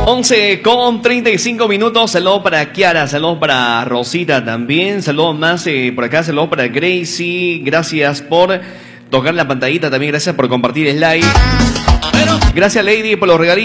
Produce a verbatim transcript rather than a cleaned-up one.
once con treinta y cinco minutos. Saludos para Kiara, saludos para Rosita también. Saludos más eh, por acá, saludos para Gracie. Gracias por tocar la pantallita también, gracias por compartir el live. Gracias Lady por los regalitos.